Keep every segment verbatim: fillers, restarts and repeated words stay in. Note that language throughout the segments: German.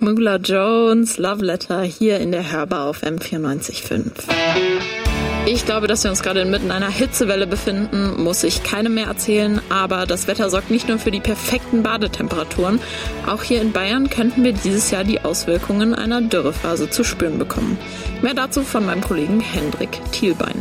Mula Jones, Love Letter, hier in der Hörbar auf M vierundneunzig Komma fünf. Ich glaube, dass wir uns gerade inmitten einer Hitzewelle befinden, muss ich keinem mehr erzählen, aber das Wetter sorgt nicht nur für die perfekten Badetemperaturen. Auch hier in Bayern könnten wir dieses Jahr die Auswirkungen einer Dürrephase zu spüren bekommen. Mehr dazu von meinem Kollegen Hendrik Thielbein.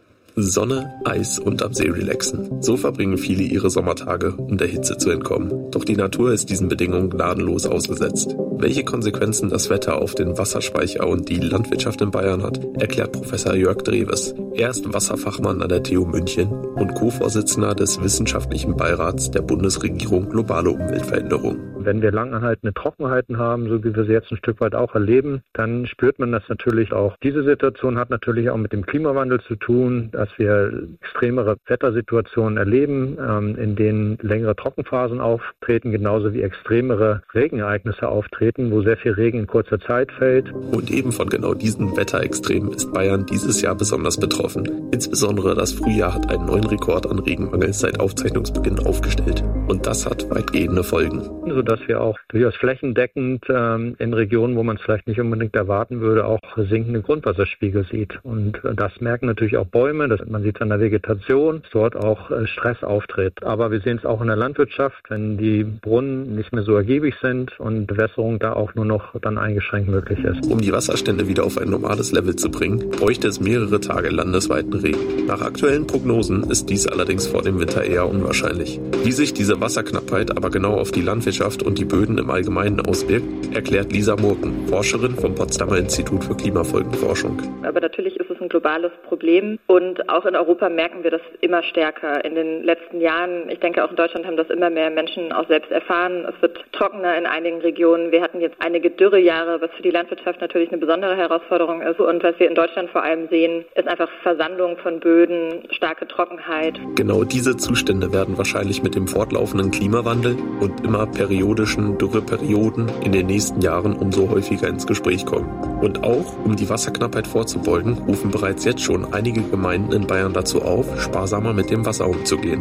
Sonne, Eis und am See relaxen. So verbringen viele ihre Sommertage, um der Hitze zu entkommen. Doch die Natur ist diesen Bedingungen gnadenlos ausgesetzt. Welche Konsequenzen das Wetter auf den Wasserspeicher und die Landwirtschaft in Bayern hat, erklärt Professor Jörg Drewes. Er ist Wasserfachmann an der T U München und Co-Vorsitzender des Wissenschaftlichen Beirats der Bundesregierung Globale Umweltveränderung. Wenn wir langanhaltende Trockenheiten haben, so wie wir sie jetzt ein Stück weit auch erleben, dann spürt man das natürlich auch. Diese Situation hat natürlich auch mit dem Klimawandel zu tun, dass wir extremere Wettersituationen erleben, in denen längere Trockenphasen auftreten, genauso wie extremere Regenereignisse auftreten, wo sehr viel Regen in kurzer Zeit fällt. Und eben von genau diesen Wetterextremen ist Bayern dieses Jahr besonders betroffen. Insbesondere das Frühjahr hat einen neuen Rekord an Regenmangel seit Aufzeichnungsbeginn aufgestellt. Und das hat weitgehende Folgen. Sodass wir auch durchaus flächendeckend ähm, in Regionen, wo man es vielleicht nicht unbedingt erwarten würde, auch sinkende Grundwasserspiegel sieht. Und äh, das merken natürlich auch Bäume, das, man sieht es an der Vegetation, dass dort auch äh, Stress auftritt. Aber wir sehen es auch in der Landwirtschaft, wenn die Brunnen nicht mehr so ergiebig sind und Bewässerung da auch nur noch dann eingeschränkt möglich ist. Um die Wasserstände wieder auf ein normales Level zu bringen, bräuchte es mehrere Tage landesweiten Regen. Nach aktuellen Prognosen ist dies allerdings vor dem Winter eher unwahrscheinlich. Wie sich diese Wasserknappheit aber genau auf die Landwirtschaft und die Böden im Allgemeinen auswirkt, erklärt Lisa Murken, Forscherin vom Potsdamer Institut für Klimafolgenforschung. Aber natürlich ist es ein globales Problem und auch in Europa merken wir das immer stärker. In den letzten Jahren, ich denke auch in Deutschland haben das immer mehr Menschen auch selbst erfahren. Es wird trockener in einigen Regionen. Wir hatten jetzt einige Dürrejahre, was für die Landwirtschaft natürlich eine besondere Herausforderung ist. Und was wir in Deutschland vor allem sehen, ist einfach Versandung von Böden, starke Trockenheit. Genau diese Zustände werden wahrscheinlich mit dem fortlaufenden Klimawandel und immer periodischen Dürreperioden in den nächsten Jahren umso häufiger ins Gespräch kommen. Und auch, um die Wasserknappheit vorzubeugen, rufen bereits jetzt schon einige Gemeinden in Bayern dazu auf, sparsamer mit dem Wasser umzugehen.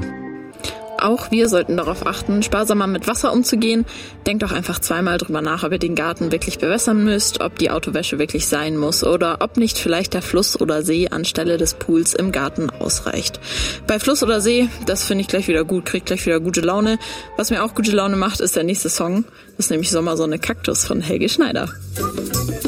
Auch wir sollten darauf achten, sparsamer mit Wasser umzugehen. Denkt doch einfach zweimal drüber nach, ob ihr den Garten wirklich bewässern müsst, ob die Autowäsche wirklich sein muss oder ob nicht vielleicht der Fluss oder See anstelle des Pools im Garten ausreicht. Bei Fluss oder See, das finde ich gleich wieder gut, kriegt gleich wieder gute Laune. Was mir auch gute Laune macht, ist der nächste Song. Das ist nämlich Sommersonne Kaktus von Helge Schneider.